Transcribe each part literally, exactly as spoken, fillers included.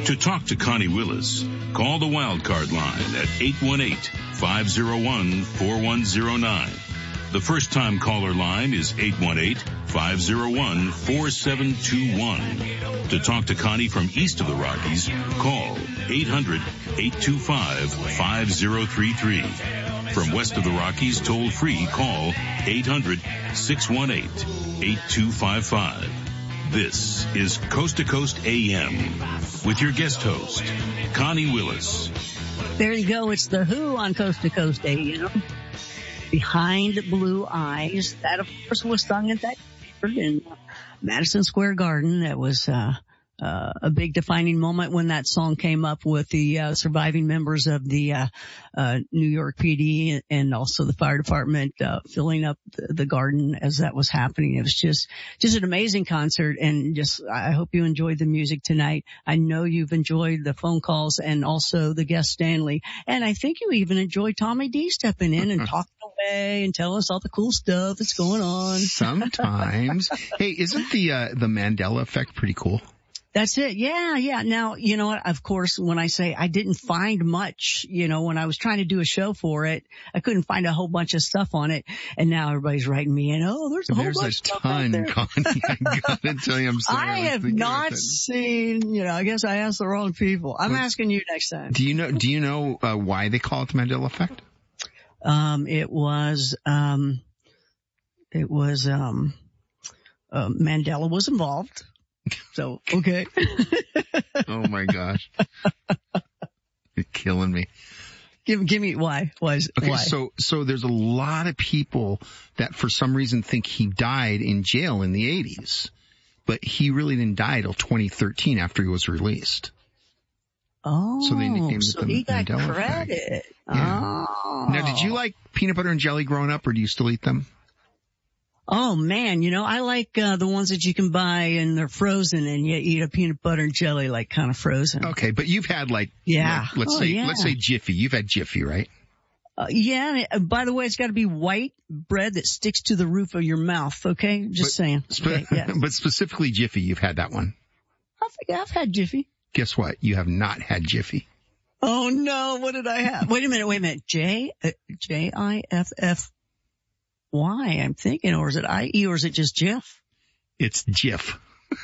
To talk to Connie Willis, call the Wildcard line at eight one eight, five oh one, four one oh nine. The first-time caller line is eight one eight, five oh one, four seven two one. To talk to Connie from east of the Rockies, call eight hundred, eight two five, five oh three three. From west of the Rockies, toll-free, call eight hundred, six one eight, eight two five five. This is Coast to Coast A M with your guest host, Connie Willis. There you go. It's The Who on Coast to Coast A M. Behind Blue Eyes. That, of course, was sung at that in Madison Square Garden. That was uh, uh, a big defining moment when that song came up with the uh, surviving members of the uh, uh, New York P D and also the fire department uh, filling up the, the garden as that was happening. It was just just an amazing concert, and just I hope you enjoyed the music tonight. I know you've enjoyed the phone calls and also the guest Stanley, and I think you even enjoyed Tommy D stepping in and talking away and telling us all the cool stuff that's going on. Sometimes. Hey, isn't the uh, the Mandela effect pretty cool? That's it. Yeah, yeah. Now, you know what? Of course, when I say I didn't find much, you know, when I was trying to do a show for it, I couldn't find a whole bunch of stuff on it. And now everybody's writing me in, oh, there's a whole there's bunch of a stuff out ton, there. Connie. I gotta tell you, I'm sorry. I, I have not seen, you know, I guess I asked the wrong people. I'm What's, asking you next time. Do you know, do you know, uh, why they call it the Mandela effect? Um, it was, um, it was, um, uh, Mandela was involved. So, okay. Oh my gosh. You're killing me. Give, give me why, why is, okay, why? so, so there's a lot of people that for some reason think he died in jail in the eighties, but he really didn't die till twenty thirteen after he was released. Oh, so they nicknamed so it the he got Mandela credit. effect. Yeah. Oh. Now, did you like peanut butter and jelly growing up, or do you still eat them? Oh man, you know, I like, uh, the ones that you can buy and they're frozen and you eat a peanut butter and jelly like kind of frozen. Okay, but you've had like, yeah. like let's oh, say, yeah. let's say Jiffy. You've had Jiffy, right? Uh, yeah, and it, by the way, it's got to be white bread that sticks to the roof of your mouth, okay? Just but, saying. Spe- okay, yeah. But specifically Jiffy, you've had that one. I've, yeah, I've had Jiffy. Guess what? You have not had Jiffy. Oh no, what did I have? Wait a minute, wait a minute. J, uh, J I F F Y, I'm thinking, or is it I E, or is it just Jif? It's Jif.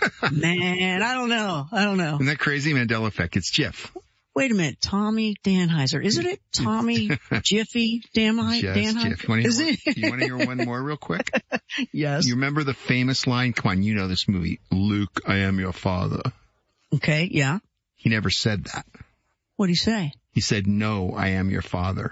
Man, I don't know. I don't know. Isn't that crazy? Mandela effect. It's Jif. Wait a minute. Tommy Danheiser. Isn't it Tommy Jiffy Danheiser? Jif. You want to hear, you want to hear one more real quick? Yes. You remember the famous line? Come on, you know this movie. Luke, I am your father. Okay, yeah. He never said that. What'd he say? He said, no, I am your father.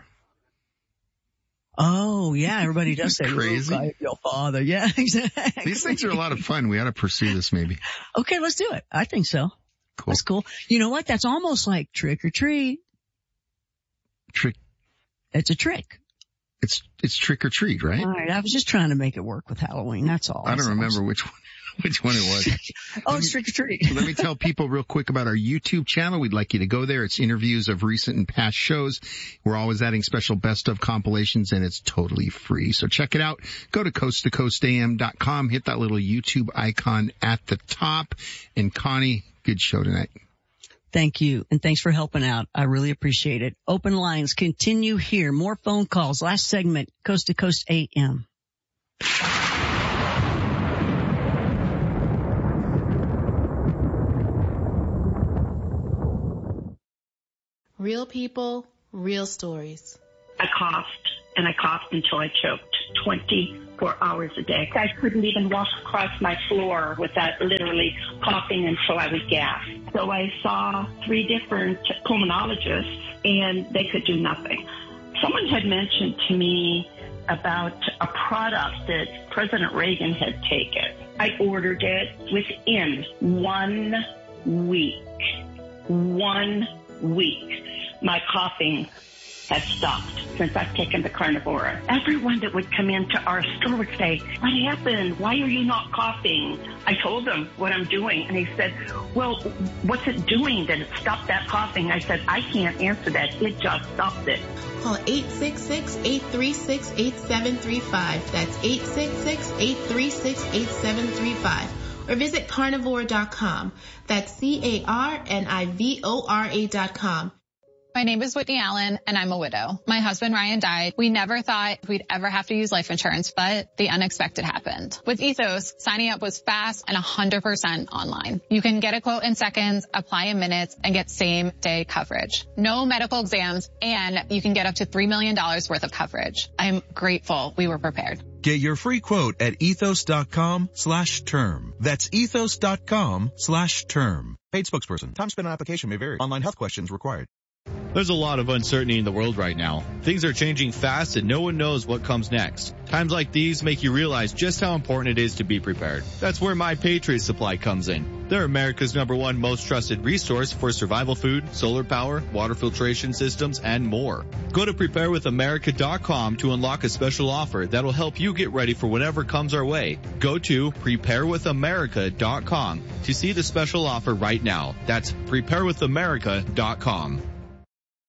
Oh, yeah, everybody does say, crazy. Luke, your father. Yeah, exactly. These things are a lot of fun. We ought to pursue this maybe. Okay, let's do it. I think so. Cool. That's cool. You know what? That's almost like trick or treat. Trick. It's a trick. It's, it's trick or treat, right? All right. I was just trying to make it work with Halloween. That's all. I don't That's remember awesome. which one. Which one it was. Oh, it's trick or treat. Let me tell people real quick about our YouTube channel. We'd like you to go there. It's interviews of recent and past shows. We're always adding special best of compilations, and it's totally free. So check it out. Go to coast to coast a m dot com. Hit that little YouTube icon at the top. And Connie, good show tonight. Thank you. And thanks for helping out. I really appreciate it. Open lines continue here. More phone calls. Last segment, Coast to Coast A M. Real people, real stories. I coughed, and I coughed until I choked twenty-four hours a day. I couldn't even walk across my floor without literally coughing until I was gasped. So I saw three different pulmonologists, and they could do nothing. Someone had mentioned to me about a product that President Reagan had taken. I ordered it within one week. One week. My coughing has stopped since I've taken the Carnivora. Everyone that would come into our store would say, what happened? Why are you not coughing? I told them what I'm doing, and he said, well, what's it doing that it stopped that coughing? I said, I can't answer that. It just stopped it. Call eight six six, eight three six, eight seven three five. That's eight six six, eight three six, eight seven three five. or visit carnivore dot com. That's C A R N I V O R A dot com. My name is Whitney Allen, and I'm a widow. My husband, Ryan, died. We never thought we'd ever have to use life insurance, but the unexpected happened. With Ethos, signing up was fast and one hundred percent online. You can get a quote in seconds, apply in minutes, and get same-day coverage. No medical exams, and you can get up to three million dollars worth of coverage. I'm grateful we were prepared. Get your free quote at ethos.com slash term. That's ethos.com slash term. Paid spokesperson. Time spent on application may vary. Online health questions required. There's a lot of uncertainty in the world right now. Things are changing fast and no one knows what comes next. Times like these make you realize just how important it is to be prepared. That's where My Patriot Supply comes in. They're America's number one most trusted resource for survival food, solar power, water filtration systems, and more. Go to prepare with america dot com to unlock a special offer that'll help you get ready for whatever comes our way. Go to prepare with america dot com to see the special offer right now. That's prepare with america dot com.